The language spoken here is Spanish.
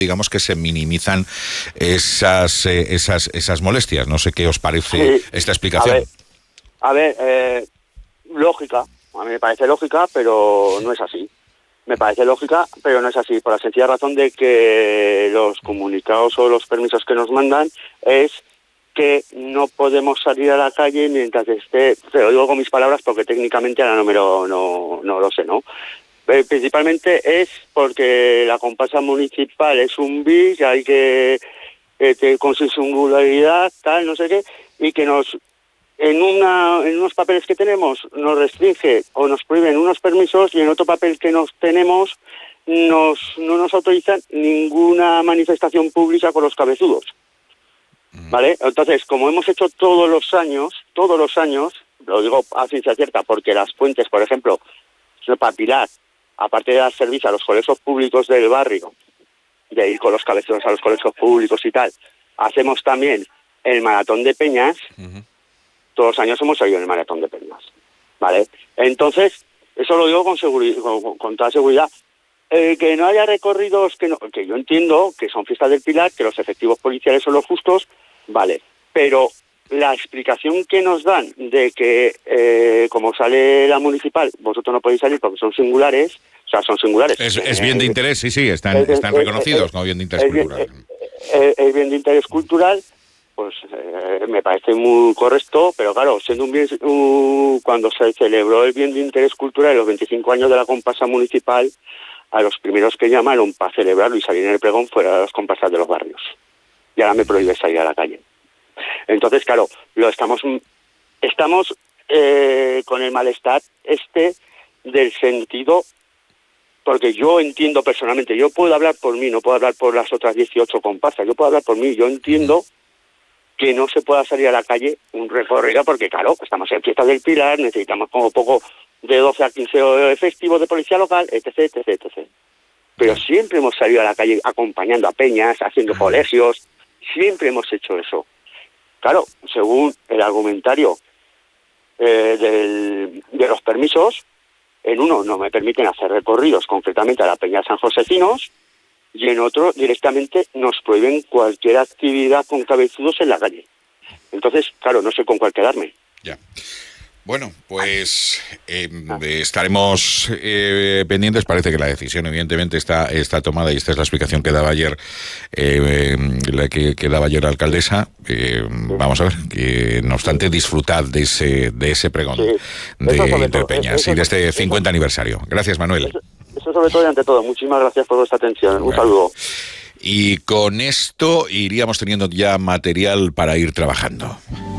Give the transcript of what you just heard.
digamos que se minimizan esas molestias. No sé qué os parece esta explicación. A ver, lógica. A mí me parece lógica, pero no es así. Me parece lógica, pero no es así, por la sencilla razón de que los comunicados o los permisos que nos mandan es que no podemos salir a la calle mientras esté, te lo digo con mis palabras porque técnicamente ahora no lo sé, ¿no? Principalmente es porque la comparsa municipal es un BIS, hay que con su singularidad, tal, no sé qué, y que nos en unos papeles que tenemos nos restringe o nos prohíben unos permisos, y en otro papel que nos tenemos no nos autorizan ninguna manifestación pública con los cabezudos, ¿vale? Entonces, como hemos hecho todos los años, lo digo a ciencia cierta, porque las fuentes, por ejemplo, para Pilar, aparte de dar servicio a los colegios públicos del barrio, de ir con los cabezudos a los colegios públicos y tal, hacemos también el maratón de peñas. Todos los años hemos salido en el maratón de peñas, ¿vale? Entonces, eso lo digo con toda seguridad. Que no haya recorridos, que yo entiendo que son fiestas del Pilar, que los efectivos policiales son los justos, vale, pero la explicación que nos dan de que como sale la municipal, vosotros no podéis salir porque son singulares, o sea, son singulares. Es bien de interés, sí, están reconocidos como bien de interés cultural. Es bien de interés cultural. Pues me parece muy correcto, pero claro, siendo un bien, cuando se celebró el bien de interés cultural en los 25 años de la comparsa municipal, a los primeros que llamaron para celebrarlo y salir en el pregón fueron las comparsas de los barrios. Y ahora me prohíbe salir a la calle. Entonces, claro, estamos con el malestar del sentido, porque yo entiendo personalmente, yo puedo hablar por mí, no puedo hablar por las otras 18 comparsas, yo puedo hablar por mí, yo entiendo que no se pueda salir a la calle un recorrido, porque claro, estamos en fiestas del Pilar, necesitamos como poco de 12 a 15 efectivos de policía local, etc. Pero siempre hemos salido a la calle acompañando a peñas, haciendo colegios, siempre hemos hecho eso. Claro, según el argumentario de los permisos, en uno no me permiten hacer recorridos, concretamente a la Peña San Josecinos, y en otro directamente nos prohíben cualquier actividad con cabezudos en la calle. Entonces, claro, no sé con cuál quedarme. Ya. Bueno, pues estaremos pendientes. Parece que la decisión evidentemente está tomada, y esta es la explicación que daba ayer la alcaldesa. Vamos a ver, que no obstante disfrutar de ese pregón de Interpeñas y de este 50 aniversario. Gracias, Manuel. Eso sobre todo y ante todo. Muchísimas gracias por vuestra atención. Un saludo. Y con esto iríamos teniendo ya material para ir trabajando.